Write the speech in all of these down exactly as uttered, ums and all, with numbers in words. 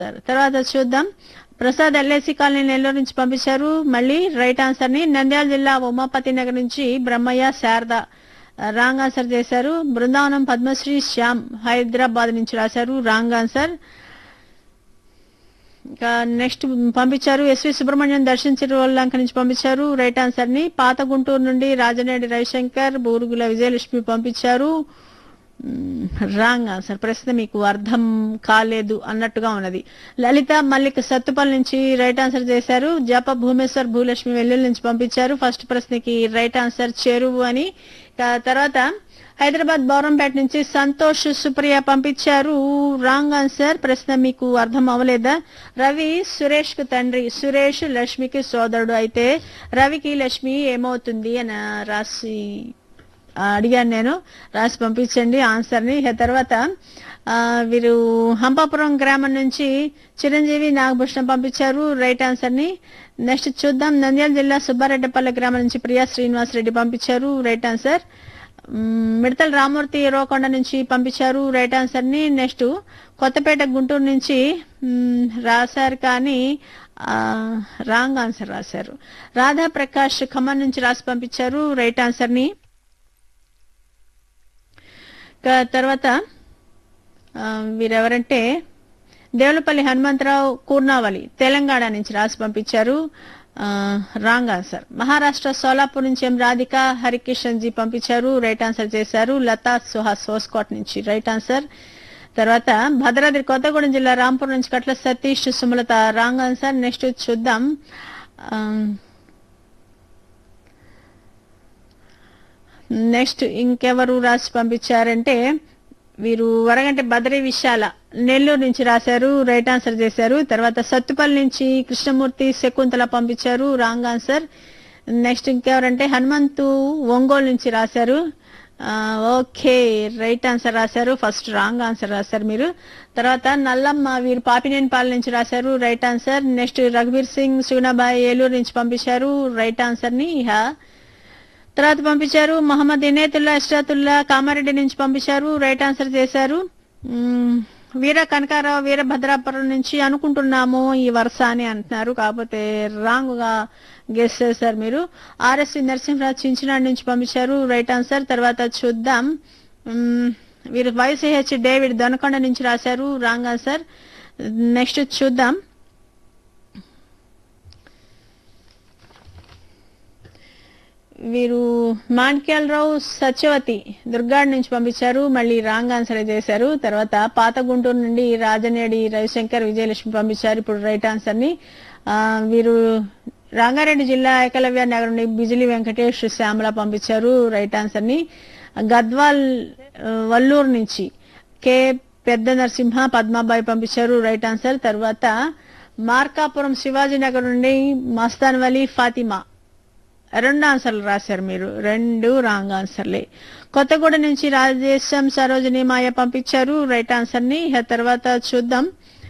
తర్వాత చూద్దాం. Prasad LIC colony Nellore నుంచి పంపించారు. మళ్ళీ రైట్ ఆన్సర్ ని నంద్యాల జిల్లా ఉమాపతి నగర్ నుంచి బ్రహ్మయ్య శారద రాంగ్ ఆన్సర్ చేశారు. బృందావనం పద్మశ్రీ శ్యామ్ హైదరాబాద్ నుంచి రాశారు రాంగ్ ఆన్సర్. ఇంకా నెక్స్ట్ పంపించారు ఎస్వి సుబ్రహ్మణ్యం దర్శన్ చిరువల్లంక నుంచి పంపించారు రైట్ ఆన్సర్ ని. పాత గుంటూరు నుండి రాజనేడి రవిశంకర్ బూరుగుల విజయలక్ష్మి పంపించారు రాంగ్ ఆన్సర్. ప్రశ్న మీకు అర్థం కాలేదు అన్నట్టుగా ఉన్నది. లలిత మల్లిక్ సత్తుపల్లి నుంచి రైట్ ఆన్సర్ చేశారు. జప భూమేశ్వర్ భూలక్ష్మి వెల్లుల్లి నుంచి పంపించారు. ఫస్ట్ ప్రశ్నకి రైట్ ఆన్సర్ చెరువు అని. తర్వాత హైదరాబాద్ బౌరంపేట నుంచి సంతోష్ సుప్రియ పంపించారు రాంగ్ ఆన్సర్. ప్రశ్న మీకు అర్థం అవ్వలేదా? రవి సురేష్ కు తండ్రి, సురేష్ లక్ష్మికి సోదరుడు. అయితే రవికి లక్ష్మి ఏమవుతుంది అని రాసి అడిగాను నేను. రాసి పంపించండి ఆన్సర్ ని. తర్వాత వీరు హంపాపురం గ్రామం నుంచి చిరంజీవి నాగభూషణం పంపించారు రైట్ ఆన్సర్ ని. నెక్స్ట్ చూద్దాం. నంద్యాల జిల్లా సుబ్బారెడ్డిపల్లి గ్రామం నుంచి ప్రియా శ్రీనివాస్ రెడ్డి పంపించారు రైట్ ఆన్సర్. మిడతల రామూర్తి రోకొండ నుంచి పంపించారు రైట్ ఆన్సర్ ని. నెక్స్ట్ కొత్తపేట గుంటూరు నుంచి రాశారు కానీ రాంగ్ ఆన్సర్ రాశారు. రాధా ప్రకాష్ ఖమ్మం నుంచి రాసి పంపించారు రైట్ ఆన్సర్ ని. తర్వాత వీరెవరంటే దేవులపల్లి హనుమంతరావు కూర్నావలి తెలంగాణ నుంచి రాసి పంపించారు రాంగ్ ఆన్సర్. మహారాష్ట్ర సోలాపూర్ నుంచి ఎం రాధిక హరికిషన్ జీ పంపించారు రైట్ ఆన్సర్ చేశారు. లతా సుహాస్ హోస్కోట్ నుంచి రైట్ ఆన్సర్. తర్వాత భద్రాద్రి కొత్తగూడెం జిల్లా రాంపూర్ నుంచి కట్ల Satish Sumalatha wrong answer. Next చూద్దాం. నెక్స్ట్ ఇంకెవరు రాసి పంపించారంటే వీరు వరగంటి బద్రీ విశాల నెల్లూరు నుంచి రాశారు రైట్ ఆన్సర్ చేశారు. తర్వాత సత్తుపల్లి నుంచి కృష్ణమూర్తి శకుంతల పంపించారు wrong answer. Next ఇంకెవరంటే Hanumanthu Ongole నుంచి రాశారు. ఓకే రైట్ ఆన్సర్ రాశారు. ఫస్ట్ రాంగ్ ఆన్సర్ రాశారు మీరు. తర్వాత నల్లమ్మ వీరు పాపినేనిపాలెం నుంచి రాశారు right answer. Next రఘువీర్ Singh Suguna Bai Eluru నుంచి పంపించారు రైట్ ఆన్సర్ ని. తర్వాత పంపించారు మహమ్మద్ ఇనేతుల్లా ఇష్రాతుల్లా కామారెడ్డి నుంచి పంపించారు రైట్ ఆన్సర్ చేశారు. వీర కనకారావు వీరభద్రాపురం నుంచి అనుకుంటున్నాము ఈ వరుస అని అంటున్నారు, కాకపోతే రాంగ్ గా గెస్ చేశారు మీరు. ఆర్ఎస్వి నరసింహరాజు చించినాడు నుంచి పంపించారు రైట్ ఆన్సర్. తర్వాత చూద్దాం. వీరు వైసీహెచ్ డేవిడ్ దొనకొండ నుంచి రాశారు రాంగ్ ఆన్సర్. నెక్స్ట్ చూద్దాం. వీరు మాణిక్యాలరావు సత్యవతి దుర్గాడ్ నుంచి పంపించారు మళ్ళీ రాంగ్ ఆన్సర్ చేశారు. తర్వాత పాత గుంటూరు నుండి రాజనేడి రవిశంకర్ విజయలక్ష్మి పంపించారు ఇప్పుడు రైట్ ఆన్సర్ ని. వీరు రంగారెడ్డి జిల్లా ఏకలవ్య నగర్ నుండి బిజిలి వెంకటేష్ శ్యామల పంపించారు రైట్ ఆన్సర్ ని. గద్వాల్ వల్లూరు నుంచి కె పెద్ద నరసింహ పద్మాబాయి పంపించారు రైట్ ఆన్సర్. తర్వాత మార్కాపురం శివాజీనగర్ నుండి మస్తాన్ వలీ ఫాతిమా రెండు ఆన్సర్లు రాశారు మీరు, రెండు రాంగ్ ఆన్సర్లే. కొత్తగూడెం నుంచి రాజేశం సరోజిని మాయ పంపించారు రైట్ ఆన్సర్ ని. తర్వాత చూద్దాం.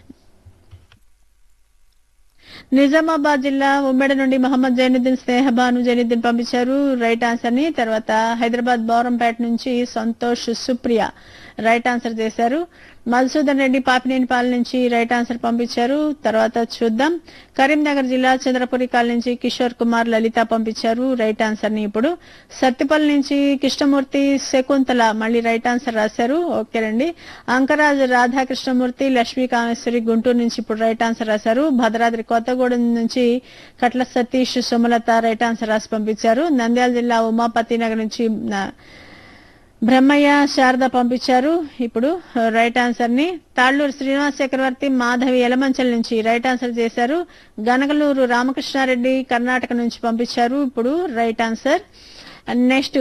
నిజామాబాద్ జిల్లా ఉమ్మడి నుండి మహమ్మద్ జైనుద్దీన్ స్నేహబాను జైనుద్దీన్ పంపించారు రైట్ ఆన్సర్ ని. తర్వాత హైదరాబాద్ బౌరంపేట నుంచి సంతోష్ సుప్రియ రైట్ ఆన్సర్ చేశారు. మధుసూదన్ రెడ్డి పాపినేనిపాలెం నుంచి రైట్ ఆన్సర్ పంపించారు. తర్వాత చూద్దాం. కరీంనగర్ జిల్లా చంద్రపురి కాలనీ నుంచి కిషోర్ కుమార్ లలిత పంపించారు రైట్ ఆన్సర్ ని. ఇప్పుడు సత్తిపల్లి నుంచి కృష్ణమూర్తి శకుంతల మళ్ళీ రైట్ ఆన్సర్ రాశారు. ఓకేనండి. అంకరాజ్ రాధా కృష్ణమూర్తి లక్ష్మీ కామేశ్వరి గుంటూరు నుంచి ఇప్పుడు రైట్ ఆన్సర్ రాశారు. భద్రాద్రి కొత్తగూడెం నుంచి కట్ల సతీష్ సుమలత రైట్ ఆన్సర్ రాసి పంపించారు. నంద్యాల జిల్లా ఉమాపతి నగర్ నుంచి బ్రహ్మయ్య శారద పంపించారు ఇప్పుడు రైట్ ఆన్సర్ ని. తాళ్లూరు శ్రీనివాస్ చక్రవర్తి మాధవి ఎలమంచల్ నుంచి రైట్ ఆన్సర్ చేశారు. గనగలూరు రామకృష్ణారెడ్డి కర్ణాటక నుంచి పంపించారు ఇప్పుడు right answer. Next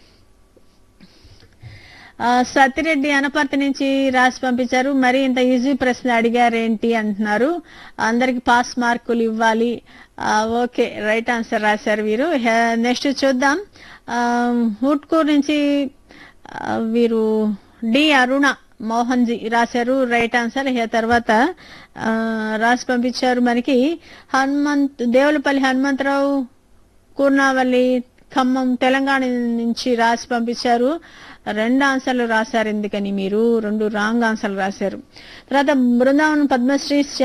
Sathi Reddy Anaparthi నుంచి రాసి పంపించారు. మరి ఇంత ఈజీ ప్రశ్న అడిగారేంటి అంటున్నారు, అందరికి పాస్ మార్కులు ఇవ్వాలి. ఓకే రైట్ ఆన్సర్ రాశారు వీరు. నెక్స్ట్ చూద్దాం. హుట్కూర్ నుంచి వీరు డి అరుణ మోహన్ జీ రాశారు రైట్ ఆన్సర్. తర్వాత రాసి పంపించారు మనకి హనుమంత్ దేవులపల్లి హనుమంతరావు కూర్నావల్లి ఖమ్మం తెలంగాణ నుంచి రాసి పంపించారు. రెండు ఆన్సర్లు రాశారు, ఎందుకని మీరు రెండు రాంగ్ ఆన్సర్లు రాశారు. తర్వాత బృందావనం పద్మశ్రీ